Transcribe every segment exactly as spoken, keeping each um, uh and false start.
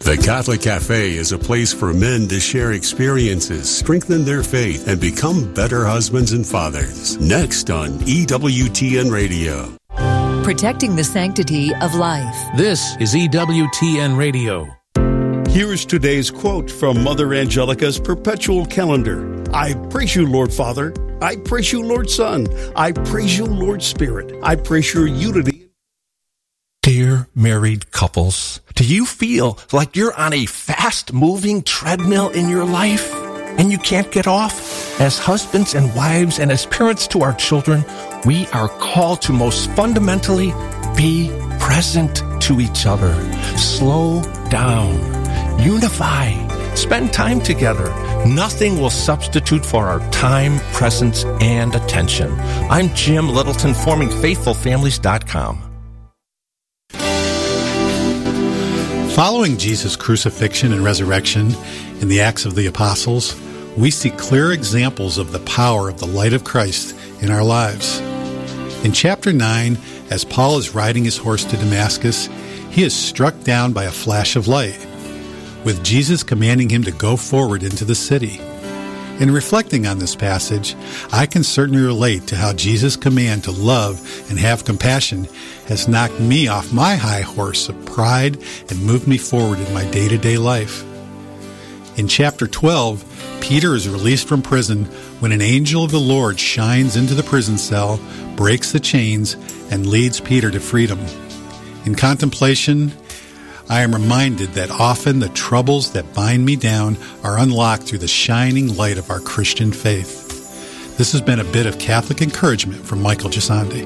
The Catholic Cafe is a place for men to share experiences, strengthen their faith, and become better husbands and fathers. Next on E W T N Radio. Protecting the sanctity of life. This is E W T N Radio. Here is today's quote from Mother Angelica's perpetual calendar. I praise you, Lord Father. I praise you, Lord Son. I praise you, Lord Spirit. I praise your unity. Dear married couples, do you feel like you're on a fast-moving treadmill in your life and you can't get off? As husbands and wives and as parents to our children, we are called to most fundamentally be present to each other. Slow down. Unify. Spend time together. Nothing will substitute for our time, presence, and attention. I'm Jim Littleton, forming faithful families dot com. Following Jesus' crucifixion and resurrection in the Acts of the Apostles, we see clear examples of the power of the light of Christ in our lives. In chapter nine, as Paul is riding his horse to Damascus, he is struck down by a flash of light, with Jesus commanding him to go forward into the city. In reflecting on this passage, I can certainly relate to how Jesus' command to love and have compassion has knocked me off my high horse of pride and moved me forward in my day-to-day life. In chapter twelve, Peter is released from prison when an angel of the Lord shines into the prison cell, breaks the chains, and leads Peter to freedom. In contemplation, I am reminded that often the troubles that bind me down are unlocked through the shining light of our Christian faith. This has been a bit of Catholic encouragement from Michael Gisandi.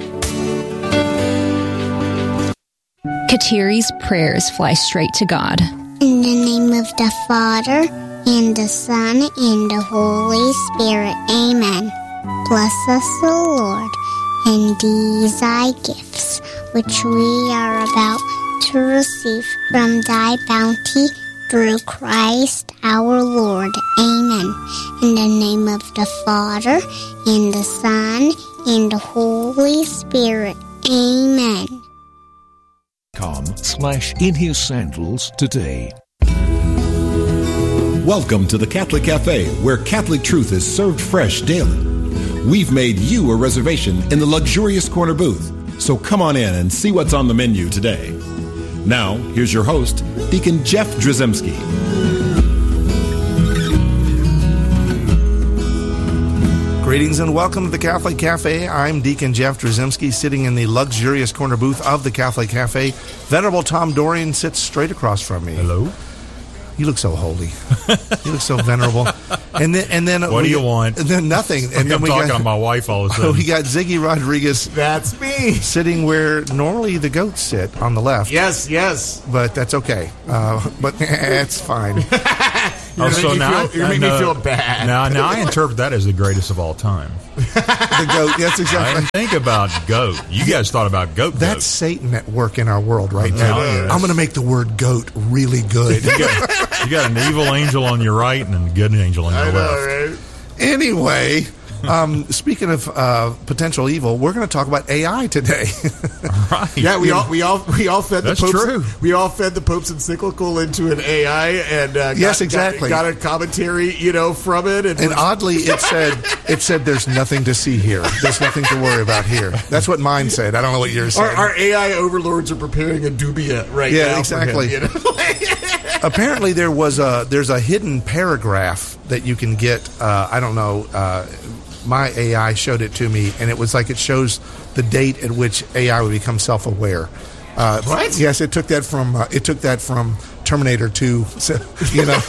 Kateri's prayers fly straight to God. In the name of the Father, and the Son, and the Holy Spirit. Amen. Bless us, O Lord, and these thy gifts, which we are about to receive from thy bounty through Christ our Lord. Amen. In the name of the Father, and the Son, and the Holy Spirit. Amen. Com slash in his sandals today. Welcome to the Catholic Cafe, where Catholic truth is served fresh daily. We've made you a reservation in the luxurious corner booth, so come on in and see what's on the menu today. Now, here's your host, Deacon Jeff Drzymski. Greetings and welcome to the Catholic Cafe. I'm Deacon Jeff Drzymski, sitting in the luxurious corner booth of the Catholic Cafe. Venerable Tom Dorian sits straight across from me. Hello. You look so holy. You look so venerable. And then, and then what do you want? And then nothing. And like then I'm we talking got to my wife all of a sudden. We got Ziggy Rodriguez. That's me. Sitting where normally the goats sit, on the left. Yes, yes. But that's okay. Uh, but it's fine. Oh, so now feel, you make me feel bad. Now, now I interpret that as the greatest of all time. The goat. That's exactly. I didn't think about goat. You guys thought about goat. That's goat. Satan at work in our world right now. Oh, yes. I'm going to make the word goat really good. You got, you got an evil angel on your right and a good angel on your I left. know, right? Anyway, um, speaking of uh, potential evil, we're going to talk about A I today. Right. Yeah, we all we all we all fed That's the Pope's, true. We all fed the Pope's encyclical into an A I, and uh, got, yes, exactly. got, got a commentary, you know, from it. And, and oddly, it said it said there's nothing to see here. There's nothing to worry about here. That's what mine said. I don't know what yours said. Our, our A I overlords are preparing a dubia right yeah, now. Exactly. For him, you know? Apparently, there was a there's a hidden paragraph that you can get. Uh, I don't know. Uh, my A I showed it to me, and it was like it shows the date at which A I would become self-aware. Uh, what? Yes, it took that from uh, it took that from Terminator two. So, you know,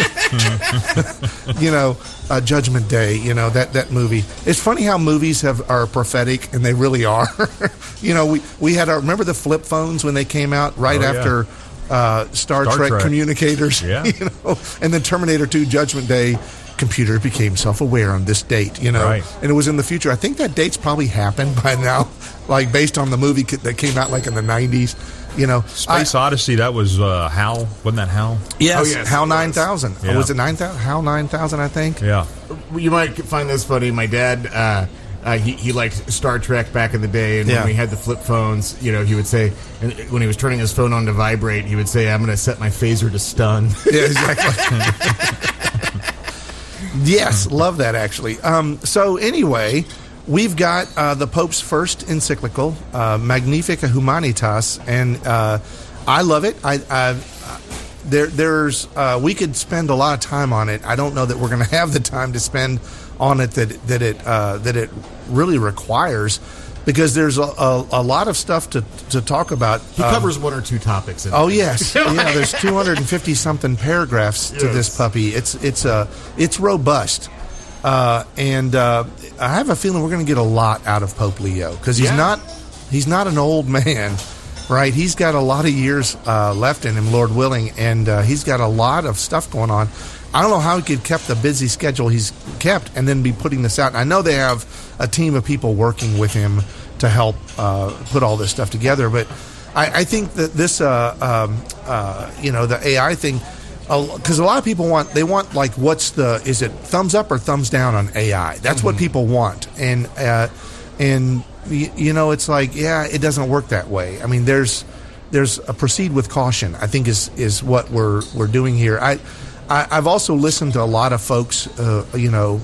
you know, uh, Judgment Day. You know that that movie. It's funny how movies have are prophetic, and they really are. You know, we we had our remember the flip phones when they came out right oh, after. Yeah. Uh, Star, Star Trek, Trek communicators, yeah. You know, and then Terminator two Judgment Day, computer became self-aware on this date, you know, right. And it was in the future. I think that date's probably happened by now, like based on the movie that came out like in the nineties, you know. Space I, Odyssey, that was uh, HAL, wasn't that HAL? Yes, oh, yes HAL nine thousand. Yeah. Oh, was it nine thousand? HAL nine thousand, I think. Yeah. You might find this funny. My dad, uh, Uh, he, he liked Star Trek back in the day, and Yeah. when we had the flip phones, you know, he would say, and when he was turning his phone on to vibrate, he would say, "I'm going to set my phaser to stun." Yeah, exactly. Yes, love that actually. Um, so anyway, we've got uh, the Pope's first encyclical, uh, Magnifica Humanitas, and uh, I love it. I, I there, there's uh, we could spend a lot of time on it. I don't know that we're going to have the time to spend on it that that it uh, that it really requires, because there's a, a, a lot of stuff to to talk about. He Um, covers one or two topics. In Oh it. yes, yeah. There's two hundred fifty something paragraphs to Yes. this puppy. It's it's a it's robust, uh, and uh, I have a feeling we're going to get a lot out of Pope Leo, because he's Yeah. not he's not an old man, right? He's got a lot of years uh, left in him, Lord willing, and uh, he's got a lot of stuff going on. I don't know how he could kept the busy schedule he's kept and then be putting this out. I know they have a team of people working with him to help uh, put all this stuff together, but I, I think that this, uh, um, uh, you know, the A I thing, because a lot of people want, they want like, what's the, is it thumbs up or thumbs down on A I? That's mm-hmm. what people want, and uh, and you, you know, it's like, yeah, it doesn't work that way. I mean, there's there's a proceed with caution, I think is is what we're we're doing here. I. I, I've also listened to a lot of folks, uh, you know,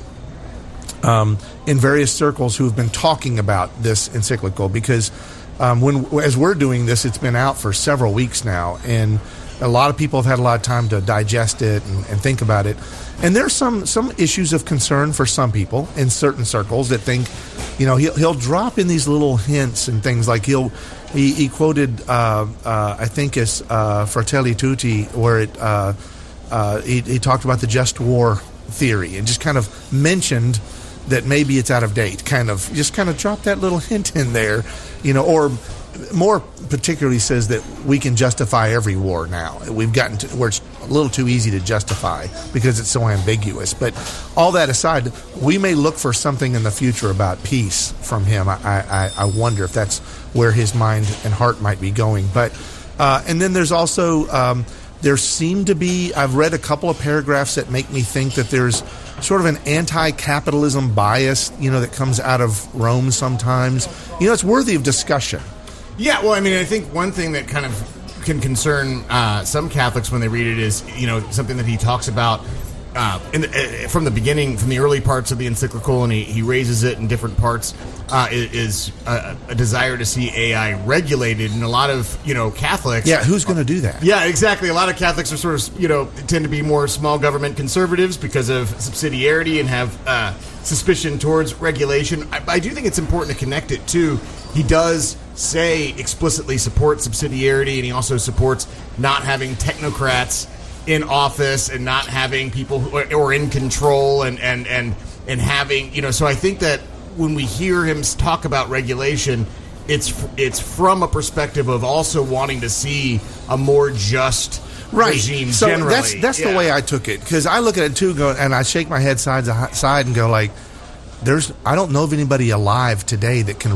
um, in various circles who have been talking about this encyclical, because um, when as we're doing this, it's been out for several weeks now, and a lot of people have had a lot of time to digest it and, and think about it. And there's some some issues of concern for some people in certain circles that think, you know, he'll, he'll drop in these little hints and things like he'll he, he quoted uh, uh, I think it's uh, Fratelli Tutti, where it. Uh, Uh, he, he talked about the just war theory and just kind of mentioned that maybe it's out of date, kind of just kind of dropped that little hint in there, you know, or more particularly says that we can justify every war now. We've gotten to where it's a little too easy to justify because it's so ambiguous. But all that aside, we may look for something in the future about peace from him. I, I, I wonder if that's where his mind and heart might be going. But uh, and then there's also um, there seem to be, I've read a couple of paragraphs that make me think that there's sort of an anti-capitalism bias, you know, that comes out of Rome sometimes. You know, it's worthy of discussion. Yeah, well, I mean, I think one thing that kind of can concern uh, some Catholics when they read it is, you know, something that he talks about uh, in the, uh, from the beginning, from the early parts of the encyclical, and he, he raises it in different parts, uh, is, is a, a desire to see A I regulated. And a lot of, you know, Catholics... Yeah, who's going to do that? Yeah, exactly. A lot of Catholics are sort of, you know, tend to be more small government conservatives because of subsidiarity and have uh, suspicion towards regulation. I, I do think it's important to connect it, too. He does say explicitly support subsidiarity, and he also supports not having technocrats in office and not having people who are, or in control and, and, and, and having, you know, so I think that when we hear him talk about regulation, it's it's from a perspective of also wanting to see a more just right. regime so generally. That's, that's yeah. the way I took it, because I look at it too, go, and I shake my head side to side and go like, there's, I don't know of anybody alive today that can